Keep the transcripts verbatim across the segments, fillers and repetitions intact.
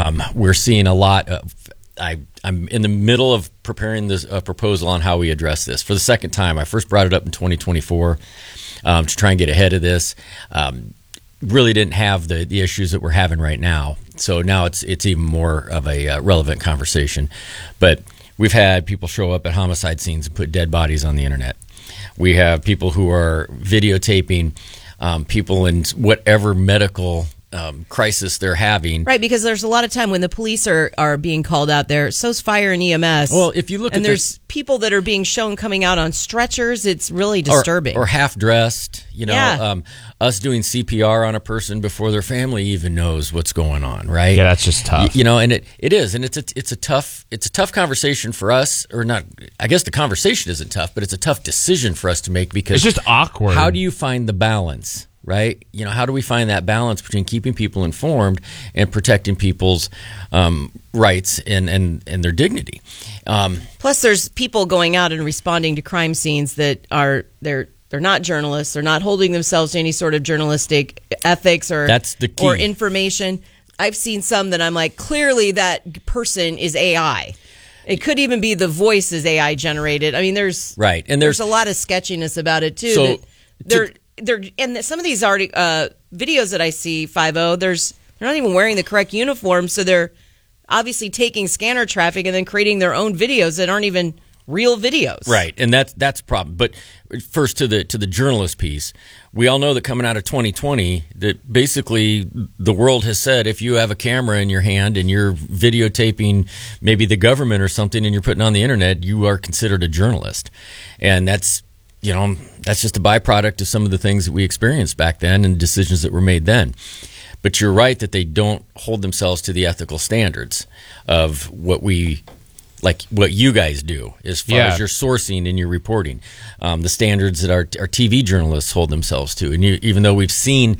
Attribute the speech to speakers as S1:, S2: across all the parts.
S1: Um, we're seeing a lot of. I, I'm in the middle of preparing this uh, proposal on how we address this for the second time. I first brought it up in twenty twenty-four um, to try and get ahead of this. Um, really didn't have the, the issues that we're having right now. So now it's it's even more of a uh, relevant conversation. But we've had people show up at homicide scenes and put dead bodies on the internet. We have people who are videotaping um, people in whatever medical Um, crisis they're having.
S2: Right, because there's a lot of time when the police are, are being called out there. So's fire and E M S.
S1: Well, if you look
S2: and
S1: at
S2: there's
S1: the,
S2: people that are being shown coming out on stretchers, it's really disturbing.
S1: Or, or half dressed, you know,
S2: Yeah.
S1: um, us doing C P R on a person before their family even knows what's going on, right?
S3: Yeah, that's just tough.
S1: You, you know, and it, it is, and it's a it's a tough it's a tough conversation for us, or not. I guess the conversation isn't tough, but it's a tough decision for us to make because
S3: It's just awkward.
S1: How do you find the balance? Right? You know, how do we find that balance between keeping people informed and protecting people's um, rights and, and, and their dignity? Um,
S2: Plus, there's people going out and responding to crime scenes that are they're they're not journalists. They're not holding themselves to any sort of journalistic ethics or
S1: That's the key.
S2: or information. I've seen some that I'm like, clearly that person is A I. It could even be the voice is A I generated. I mean, there's
S1: right, and
S2: there's,
S1: there's,
S2: a lot of sketchiness about it too.
S1: So,
S2: that they're
S1: to-
S2: they're and some of these already uh, videos that I see five oh, there's they're not even wearing the correct uniform, so they're obviously taking scanner traffic and then creating their own videos that aren't even real videos.
S1: Right, and that's that's a problem. But first to the to the journalist piece, we all know that coming out of twenty twenty, that basically the world has said if you have a camera in your hand and you're videotaping maybe the government or something and you're putting on the internet, you are considered a journalist, and that's. You know, that's just a byproduct of some of the things that we experienced back then and decisions that were made then. But you're right that they don't hold themselves to the ethical standards of what we, like what you guys do as far
S3: Yeah.
S1: as your sourcing and your reporting, um, the standards that our, our T V journalists hold themselves to. And you, even though we've seen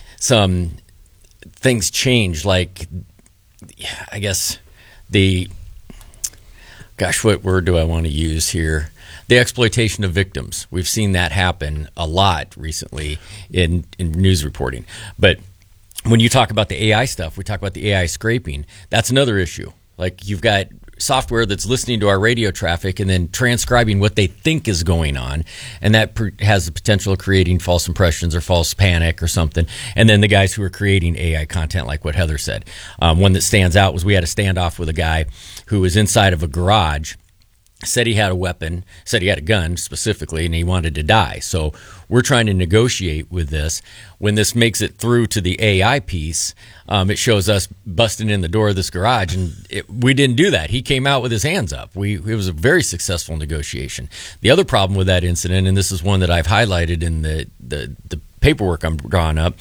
S1: some things change, like, I guess the, gosh, what word do I want to use here? The exploitation of victims. We've seen that happen a lot recently in, in news reporting. But when you talk about the A I stuff, we talk about the A I scraping. That's another issue. Like you've got software that's listening to our radio traffic and then transcribing what they think is going on. And that pr- has the potential of creating false impressions or false panic or something. And then the guys who are creating A I content, like what Heather said. Um, one that stands out was we had a standoff with a guy who was inside of a garage, said he had a weapon, said he had a gun specifically, and he wanted to die. So we're trying to negotiate with this. When this makes it through to the A I piece, um, it shows us busting in the door of this garage, and it, we didn't do that. He came out with his hands up. We It was a very successful negotiation. The other problem with that incident, and this is one that I've highlighted in the, the, the paperwork I'm drawing up,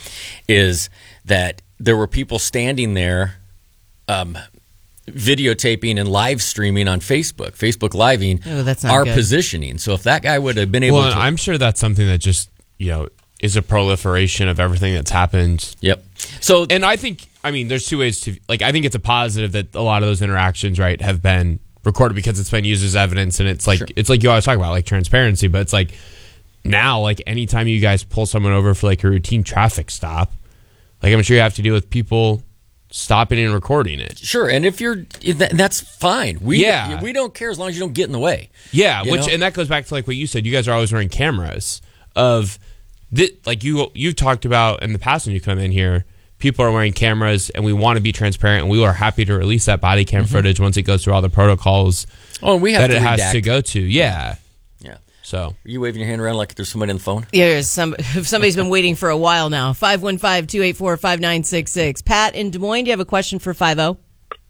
S1: is that there were people standing there um, videotaping and live streaming on Facebook, Facebook living
S2: Oh, that's not
S1: our
S2: good.
S1: positioning. So if that guy would have been able
S3: Well,
S1: to,
S3: I'm sure that's something that just, you know, is a proliferation of everything that's happened.
S1: yep. So
S3: And I think, I mean, there's two ways to, like, I think it's a positive that a lot of those interactions, right, have been recorded because it's been used as evidence, and it's like,
S1: Sure.
S3: it's like you always talk about, like, transparency, but it's like, now, like, anytime you guys pull someone over for, like, a routine traffic stop, like, I'm sure you have to deal with people stopping and recording it.
S1: sure, and if you're, that, that's fine. We
S3: Yeah.
S1: we don't care as long as you don't get in the way.
S3: Yeah,
S1: You
S3: which
S1: know?
S3: and that goes back to like what you said. You guys are always wearing cameras. Of th- like you you talked about in the past when you come in here, people are wearing cameras, and we want to be transparent, and we are happy to release that body cam
S1: Mm-hmm.
S3: footage once it goes through all the protocols
S1: Oh, and we have
S3: that
S1: to
S3: it has
S1: redact.
S3: to go to. Yeah.
S1: Yeah.
S3: So
S1: Are you waving your hand around like there's somebody on the phone?
S2: There's some somebody's been waiting for a while now. five one five, two eight four, five nine six six. Pat in Des Moines, do you have a question for five oh?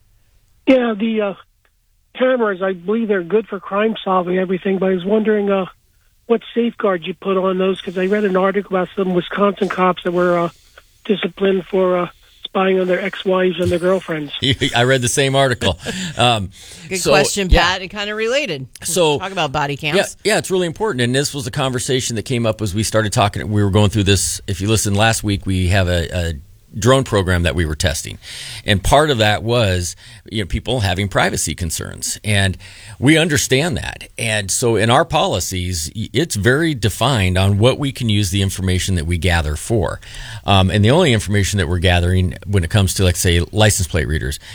S4: Yeah, the uh, cameras, I believe they're good for crime solving, everything, but I was wondering uh, what safeguards you put on those, because I read an article about some Wisconsin cops that were uh, disciplined for uh, spying on their ex-wives and their girlfriends.
S1: I read the same article. Um,
S2: Good
S1: so,
S2: question,
S1: yeah.
S2: Pat. It kind of related.
S1: So
S2: Talk about body cams.
S1: Yeah, yeah, it's really important. And this was a conversation that came up as we started talking. We were going through this. If you listened last week, we have a, a drone program that we were testing. And part of that was, you know, people having privacy concerns. And we understand that. And so in our policies, it's very defined on what we can use the information that we gather for. Um, and the only information that we're gathering when it comes to, like, say, license plate readers